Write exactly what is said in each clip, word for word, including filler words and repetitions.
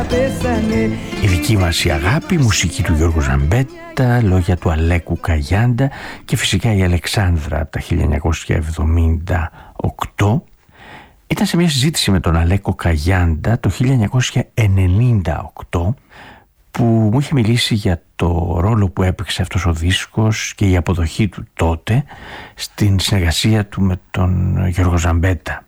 Η δική μας η αγάπη, μουσική του Γιώργου Ζαμπέτα, λόγια του Αλέκου Καγιάντα και φυσικά η Αλεξάνδρα από τα χίλια εννιακόσια εβδομήντα οκτώ. Ήταν σε μια συζήτηση με τον Αλέκο Καγιάντα το χίλια εννιακόσια ενενήντα οκτώ που μου είχε μιλήσει για το ρόλο που έπαιξε αυτός ο δίσκος και η αποδοχή του τότε στην συνεργασία του με τον Γιώργο Ζαμπέτα.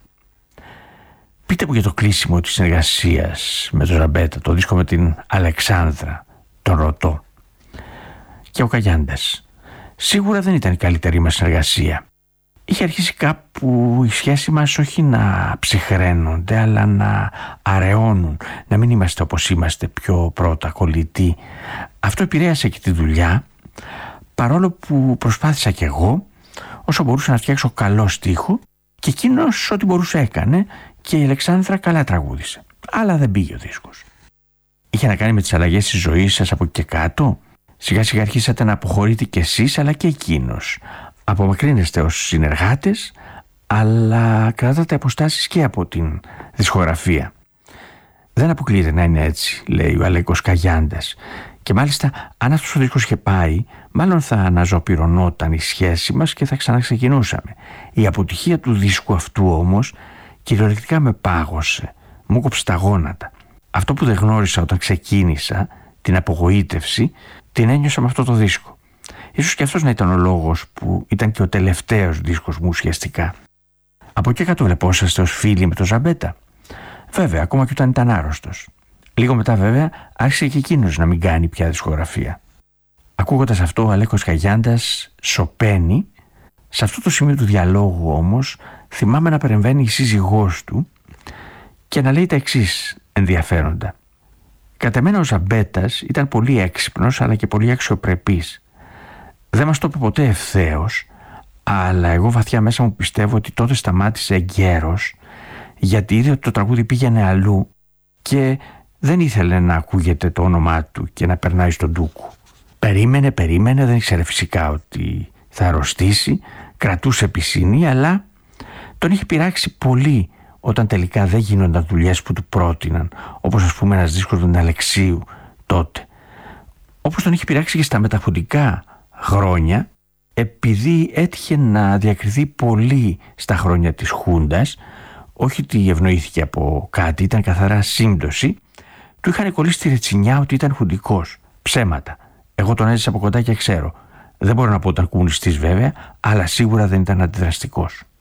Πείτε μου για το κλείσιμο της συνεργασίας με τον Ζαμπέτα, το δίσκο με την Αλεξάνδρα, τον ρωτώ. Και ο Καγιάντας: σίγουρα δεν ήταν η καλύτερη μας συνεργασία. Είχε αρχίσει κάπου η σχέση μας όχι να ψυχραίνονται, αλλά να αραιώνουν, να μην είμαστε όπως είμαστε πιο πρώτα κολλητοί. Αυτό επηρέασε και τη δουλειά, παρόλο που προσπάθησα κι εγώ όσο μπορούσα να φτιάξω καλό στίχο και εκείνος ό,τι μπορούσε έκανε και η Αλεξάνδρα καλά τραγούδισε. Αλλά δεν πήγε ο δίσκος. Είχε να κάνει με τις αλλαγές της ζωής σας από εκεί και κάτω. Σιγά σιγά αρχίσατε να αποχωρείτε κι εσείς αλλά και εκείνος. Απομακρύνεστε ως συνεργάτες, αλλά κρατάτε αποστάσεις και από την δισκογραφία. Δεν αποκλείεται να είναι έτσι, λέει ο Αλέκος Καγιάντας. Και μάλιστα, αν αυτός ο δίσκος είχε πάει, μάλλον θα αναζωπυρωνόταν η σχέση μας και θα ξαναξεκινούσαμε. Η αποτυχία του δίσκου αυτού όμως κυριολεκτικά με πάγωσε, μου κόψε τα γόνατα. Αυτό που δεν γνώρισα όταν ξεκίνησα, την απογοήτευση, την ένιωσα με αυτό το δίσκο. Ίσως και αυτός να ήταν ο λόγος που ήταν και ο τελευταίος δίσκος μου ουσιαστικά. Από εκεί κάτω βλεπόσαστε ως φίλοι με τον Ζαμπέτα. Βέβαια, ακόμα και όταν ήταν άρρωστος. Λίγο μετά βέβαια άρχισε και εκείνος να μην κάνει πια δισκογραφία. Ακούγοντας αυτό, ο Αλέκος Καγιάντας σωπαίνει. Σε αυτό το σημείο του διαλόγου όμως θυμάμαι να παρεμβαίνει η σύζυγός του και να λέει τα εξής ενδιαφέροντα. Κατά μένα ο Ζαμπέτας ήταν πολύ έξυπνος αλλά και πολύ αξιοπρεπής. Δεν μας το είπε ποτέ ευθέως, αλλά εγώ βαθιά μέσα μου πιστεύω ότι τότε σταμάτησε εγκαίρος, γιατί είδε ότι το τραγούδι πήγαινε αλλού και δεν ήθελε να ακούγεται το όνομά του και να περνάει στον ντούκου. Περίμενε, περίμενε, δεν ήξερε φυσικά ότι θα αρρωστήσει, κρατούσε πισινή, αλλά τον είχε πειράξει πολύ όταν τελικά δεν γίνονταν δουλειές που του πρότειναν, όπως ας πούμε ένας δίσκος του Αλεξίου τότε. Όπως τον είχε πειράξει και στα μεταφωνικά χρόνια, επειδή έτυχε να διακριθεί πολύ στα χρόνια της Χούντας, όχι ότι ευνοήθηκε από κάτι, ήταν καθαρά σύμπτωση, του είχαν κολλήσει τη ρετσινιά ότι ήταν χουντικός. Ψέματα. Εγώ τον έζησα από κοντά και ξέρω. Δεν μπορώ να πω ότι ήταν κομμουνιστής βέβαια, αλλά σίγουρα δεν ήταν αντιδραστικός.